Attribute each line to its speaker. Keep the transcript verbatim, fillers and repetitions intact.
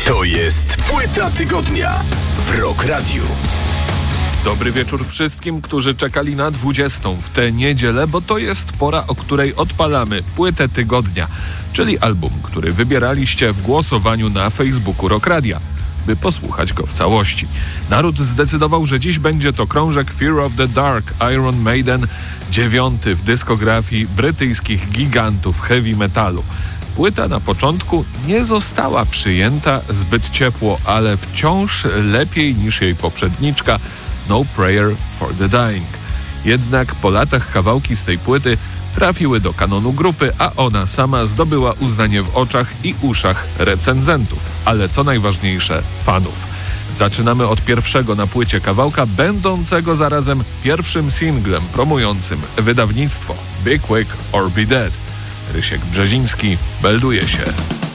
Speaker 1: To jest Płyta Tygodnia w Rock Radiu.
Speaker 2: Dobry wieczór wszystkim, którzy czekali na dwudziestą w tę niedzielę, bo to jest pora, o której odpalamy Płytę Tygodnia, czyli album, który wybieraliście w głosowaniu na Facebooku Rock Radia, by posłuchać go w całości. Naród zdecydował, że dziś będzie to krążek Fear of the Dark Iron Maiden, dziewiąty w dyskografii brytyjskich gigantów heavy metalu. Płyta na początku nie została przyjęta zbyt ciepło, ale wciąż lepiej niż jej poprzedniczka No Prayer for the Dying. Jednak po latach kawałki z tej płyty trafiły do kanonu grupy, a ona sama zdobyła uznanie w oczach i uszach recenzentów, ale co najważniejsze fanów. Zaczynamy od pierwszego na płycie kawałka, będącego zarazem pierwszym singlem promującym wydawnictwo Be Quick or Be Dead. Rysiek Brzeziński melduje się.